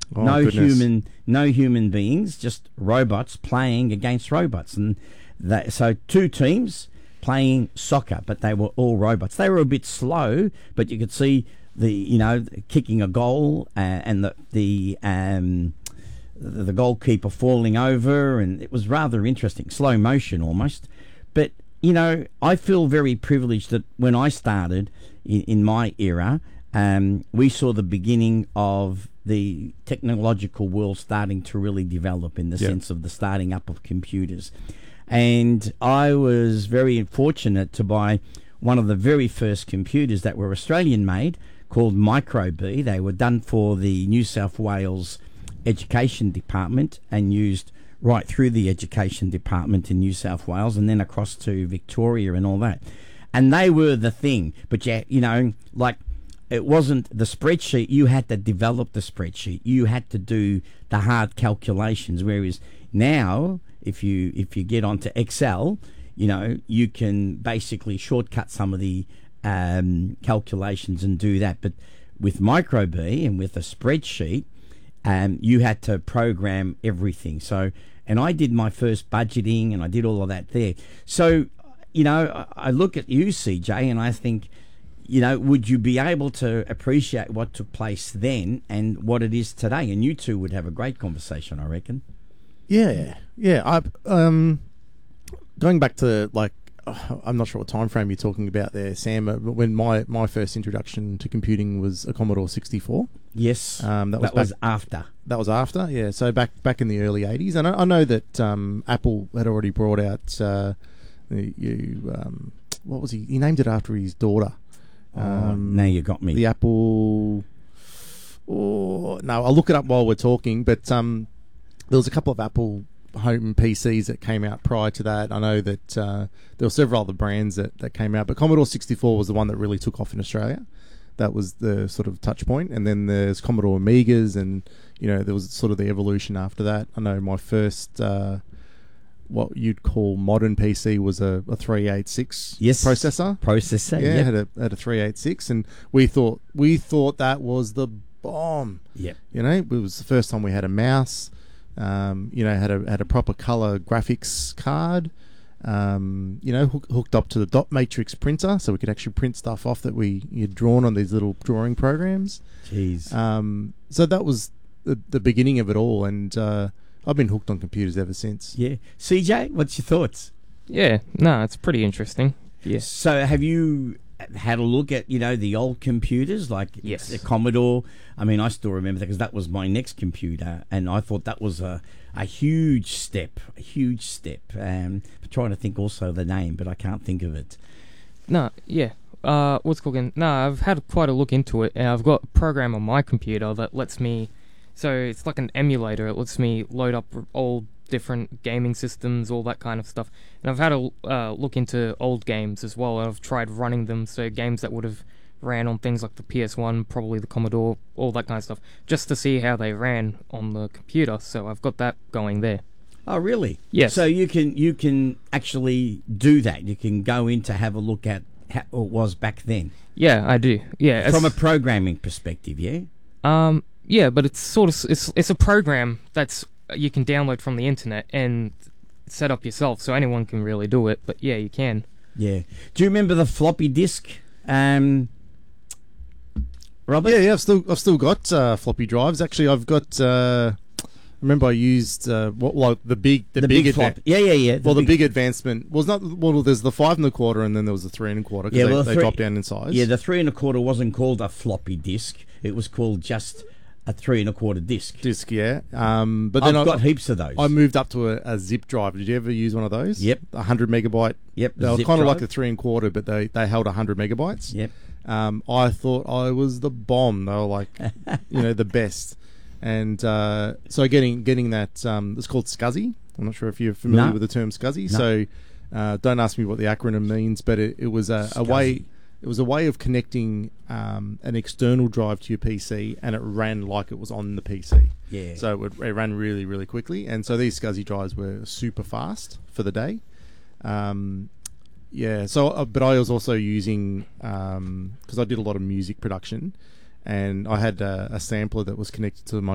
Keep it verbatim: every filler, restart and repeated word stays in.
Oh, no goodness. human, no human beings, just robots playing against robots, and that, so two teams playing soccer, but they were all robots. They were a bit slow, but you could see the you know kicking a goal uh, and the the um, the goalkeeper falling over, and it was rather interesting, slow motion almost. But you know, I feel very privileged that when I started in, in my era, um, we saw the beginning of the technological world starting to really develop in the Yep. sense of the starting up of computers. And I was very fortunate to buy one of the very first computers that were Australian made, called Micro B. They were done for the New South Wales Education Department and used right through the Education Department in New South Wales and then across to Victoria and all that. And they were the thing. But yeah, you know, like, it wasn't the spreadsheet. You had to develop the spreadsheet. You had to do the hard calculations. Whereas now, if you if you get onto Excel, you know, you can basically shortcut some of the um, calculations and do that. But with Micro B and with a spreadsheet, um, you had to program everything. So, and I did my first budgeting and I did all of that there. So, you know, I I look at you, C J, and I think, you know, would you be able to appreciate what took place then and what it is today? And you two would have a great conversation, I reckon. Yeah, yeah. I um, going back to like, uh, I'm not sure what time frame you're talking about there, Sam. But when my, my first introduction to computing was a Commodore sixty-four. Yes, Um, that was that was back- after. That was after, yeah. So back back in the early eighties, and I, I know that um, Apple had already brought out uh, the- you. Um, what was he? He named it after his daughter. Um, now you got me. The Apple. Oh no, I'll look it up while we're talking. But um, there was a couple of Apple home P Cs that came out prior to that. I know that uh, there were several other brands that, that came out, but Commodore sixty-four was the one that really took off in Australia. That was the sort of touch point, and then there's Commodore Amigas, and you know there was sort of the evolution after that. I know my first. Uh, what you'd call modern P C was a, a three eighty-six Yes. processor. Processor, Yeah, yep. had a had a three eighty-six, and we thought we thought that was the bomb. Yep. You know, it was the first time we had a mouse. Um, you know, had a had a proper color graphics card. Um, you know, hook, hooked up to the dot matrix printer, so we could actually print stuff off that we had drawn on these little drawing programs. Jeez. Um, so that was the the beginning of it all, and uh, I've been hooked on computers ever since. Yeah. C J, what's your thoughts? Yeah, no, it's pretty interesting. Yes. So have you had a look at, you know, the old computers like Yes. the Commodore? I mean, I still remember that because that was my next computer, and I thought that was a, a huge step, a huge step. Um, I'm trying to think also the name, but I can't think of it. No, yeah. Uh, what's cooking? No, I've had quite a look into it, and I've got a program on my computer that lets me. So it's like an emulator. It lets me load up old different gaming systems, all that kind of stuff. And I've had a uh, look into old games as well. I've tried running them, so games that would have ran on things like the P S one, probably the Commodore, all that kind of stuff, just to see how they ran on the computer. So I've got that going there. Oh, really? Yes. So you can you can actually do that. You can go in to have a look at how it was back then Yeah, I do. Yeah, from a it's- programming perspective. Yeah. Um, yeah, but it's sort of it's it's a program that's you can download from the internet and set up yourself, so anyone can really do it. But yeah, you can. Yeah. Do you remember the floppy disk, um, Robert? Yeah, yeah. I've still I've still got uh, floppy drives. Actually, I've got. Uh, I remember I used uh, what like the big the, the big, big, adva- flop. Yeah, yeah, yeah. well, the big advancement was not. Well, there's the five and a quarter, and then there was the three and a quarter. 'Cause Yeah, they, well, they three- dropped down in size. Yeah, the three and a quarter wasn't called a floppy disk. It was called just a three and a quarter disk. disc. Yeah, um, but I've then I, got heaps of those. I moved up to a, a zip drive. Did you ever use one of those? Yep. A hundred megabyte. Yep. They were zip kind of like drive. the three and quarter, but they they held a hundred megabytes. Yep. Um, I thought I was the bomb. They were like, you know, the best. And uh, so getting getting that, um, it's called SCSI. I'm not sure if you're familiar No. with the term SCSI. No. So uh, don't ask me what the acronym means, but it, it was a, a way. SCSI. It was a way of connecting um, an external drive to your P C, and it ran like it was on the P C. Yeah. So it, would, it ran really, really quickly. And so these SCSI drives were super fast for the day. Um, yeah. So, uh, but I was also using because I did a lot of music production, and I had a, a sampler that was connected to my